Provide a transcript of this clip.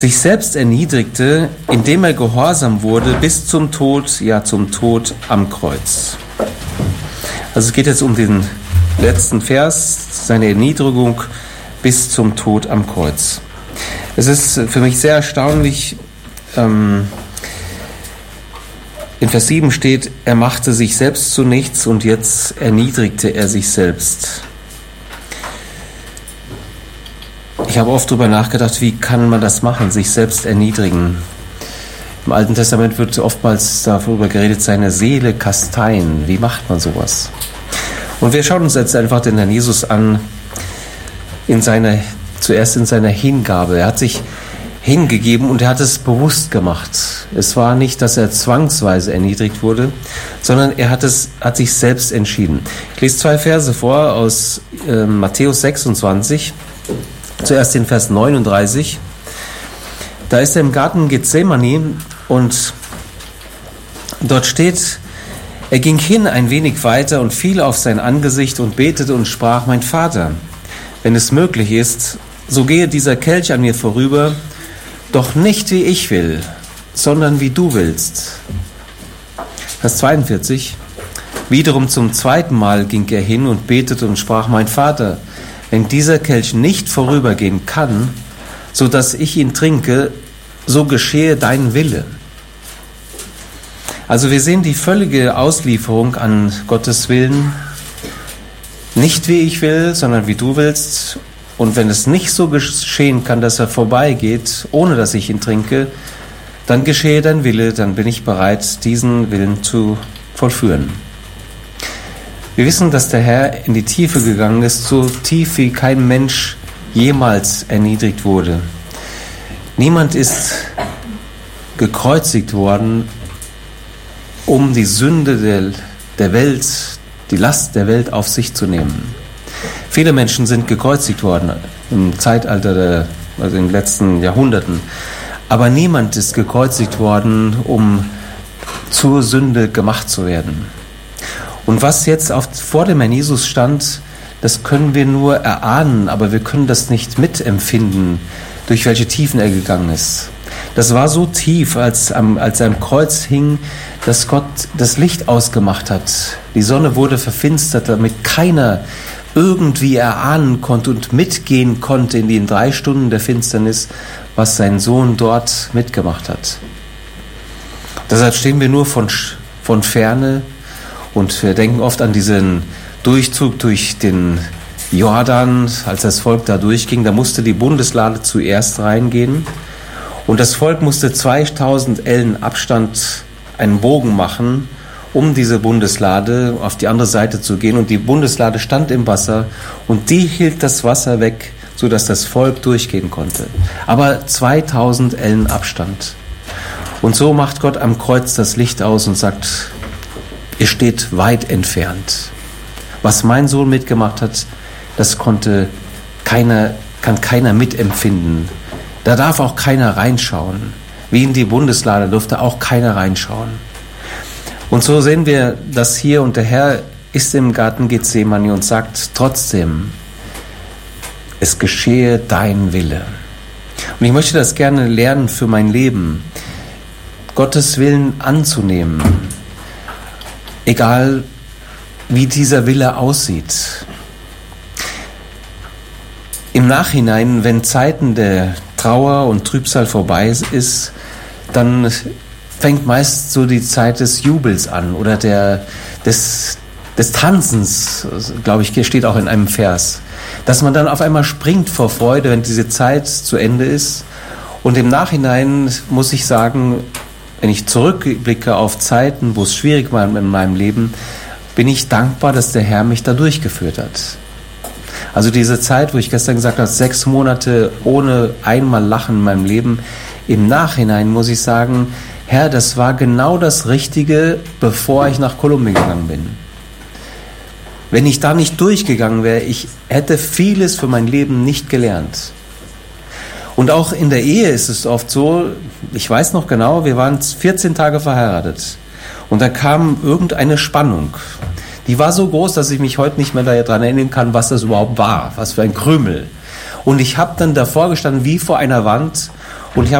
sich selbst erniedrigte, indem er gehorsam wurde bis zum Tod, ja zum Tod am Kreuz. Also es geht jetzt um den letzten Vers, seine Erniedrigung bis zum Tod am Kreuz. Es ist für mich sehr erstaunlich, in Vers 7 steht, er machte sich selbst zu nichts und jetzt erniedrigte er sich selbst. Ich habe oft darüber nachgedacht, wie kann man das machen, sich selbst erniedrigen. Im Alten Testament wird oftmals darüber geredet, seine Seele kasteien. Wie macht man sowas? Und wir schauen uns jetzt einfach den Herrn Jesus an, zuerst in seiner Hingabe. Er hat sich hingegeben und er hat es bewusst gemacht. Es war nicht, dass er zwangsweise erniedrigt wurde, sondern er hat sich selbst entschieden. Ich lese 2 Verse vor aus Matthäus 26. Zuerst den Vers 39. Da ist er im Garten Gethsemane und dort steht, er ging hin ein wenig weiter und fiel auf sein Angesicht und betete und sprach, mein Vater, wenn es möglich ist, so gehe dieser Kelch an mir vorüber, doch nicht wie ich will, sondern wie du willst. Vers 42. Wiederum zum zweiten Mal ging er hin und betete und sprach, mein Vater, wenn dieser Kelch nicht vorübergehen kann, so dass ich ihn trinke, so geschehe dein Wille. Also wir sehen die völlige Auslieferung an Gottes Willen, nicht wie ich will, sondern wie du willst. Und wenn es nicht so geschehen kann, dass er vorbeigeht, ohne dass ich ihn trinke, dann geschehe dein Wille, dann bin ich bereit, diesen Willen zu vollführen. Wir wissen, dass der Herr in die Tiefe gegangen ist, so tief wie kein Mensch jemals erniedrigt wurde. Niemand ist gekreuzigt worden, um die Sünde der Welt, die Last der Welt auf sich zu nehmen. Viele Menschen sind gekreuzigt worden im Zeitalter, also in den letzten Jahrhunderten. Aber niemand ist gekreuzigt worden, um zur Sünde gemacht zu werden. Und was jetzt vor dem Herrn Jesus stand, das können wir nur erahnen, aber wir können das nicht mitempfinden, durch welche Tiefen er gegangen ist. Das war so tief, als er am Kreuz hing, dass Gott das Licht ausgemacht hat. Die Sonne wurde verfinstert, damit keiner irgendwie erahnen konnte und mitgehen konnte in den 3 Stunden der Finsternis, was sein Sohn dort mitgemacht hat. Deshalb stehen wir nur von Ferne und wir denken oft an diesen Durchzug durch den Jordan, als das Volk da durchging. Da musste die Bundeslade zuerst reingehen und das Volk musste 2000 Ellen Abstand einen Bogen machen, um diese Bundeslade auf die andere Seite zu gehen. Und die Bundeslade stand im Wasser und die hielt das Wasser weg, sodass das Volk durchgehen konnte. Aber 2000 Ellen Abstand. Und so macht Gott am Kreuz das Licht aus und sagt, ihr steht weit entfernt. Was mein Sohn mitgemacht hat, das kann keiner mitempfinden. Da darf auch keiner reinschauen. Wie in die Bundeslade durfte auch keiner reinschauen. Und so sehen wir das hier und der Herr ist im Garten Gethsemane und sagt trotzdem, es geschehe dein Wille. Und ich möchte das gerne lernen für mein Leben, Gottes Willen anzunehmen, egal wie dieser Wille aussieht. Im Nachhinein, wenn Zeiten der Trauer und Trübsal vorbei ist, dann fängt meist so die Zeit des Jubels an oder des Tanzens, glaube ich, steht auch in einem Vers, dass man dann auf einmal springt vor Freude, wenn diese Zeit zu Ende ist. Und im Nachhinein muss ich sagen, wenn ich zurückblicke auf Zeiten, wo es schwierig war in meinem Leben, bin ich dankbar, dass der Herr mich da durchgeführt hat. Also diese Zeit, wo ich gestern gesagt habe, 6 Monate ohne einmal Lachen in meinem Leben, im Nachhinein muss ich sagen, Herr, das war genau das Richtige, bevor ich nach Kolumbien gegangen bin. Wenn ich da nicht durchgegangen wäre, ich hätte vieles für mein Leben nicht gelernt. Und auch in der Ehe ist es oft so, ich weiß noch genau, wir waren 14 Tage verheiratet und da kam irgendeine Spannung. Die war so groß, dass ich mich heute nicht mehr daran erinnern kann, was das überhaupt war, was für ein Krümel. Und ich habe dann davor gestanden wie vor einer Wand Und ich